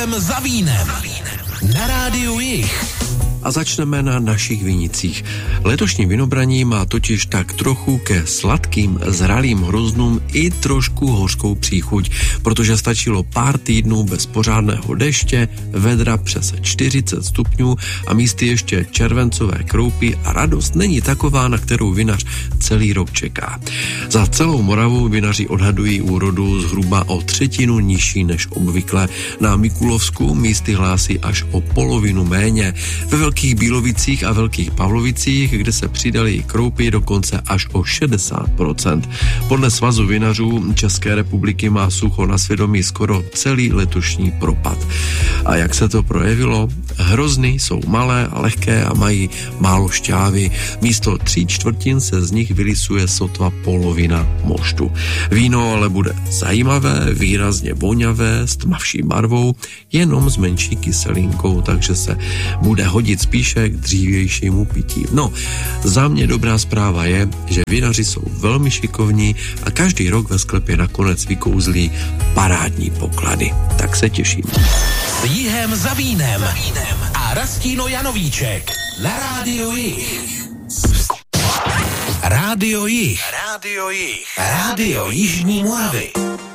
Jihem za vínem. Na rádiu Jih. A začneme na našich vinicích. Letošní vinobraní má totiž tak trochu ke sladkým, zralým hroznům i trošku hořkou příchuť, protože stačilo pár týdnů bez pořádného deště, vedra přes 40 stupňů a místy ještě červencové kroupy a radost není taková, na kterou vinař celý rok čeká. Za celou Moravu vinaři odhadují úrodu zhruba o 1/3 nižší než obvykle. Na Mikulovsku místy hlásí až o polovinu méně. Ve Velkých Bílovicích a Velkých Pavlovicích, kde se přidali kroupy dokonce až o 60%. Podle Svazu vinařů České republiky má sucho na svědomí skoro celý letošní propad. A jak se to projevilo? Hrozny jsou malé a lehké a mají málo šťávy. Místo 3/4 se z nich vylisuje sotva polovina moštu. Víno ale bude zajímavé, výrazně voňavé, s tmavší barvou, jenom s menší kyselinkou, takže se bude hodit spíše k dřívějšímu pití. No, za mě dobrá zpráva je, že vinaři jsou velmi šikovní a každý rok ve sklepě nakonec vykouzlí parádní poklady. Tak se těším. S Jihem za vínem a Rastíno Janovíček na rádiu Jih. Rádio Jih. Rádio Jižní Moravy.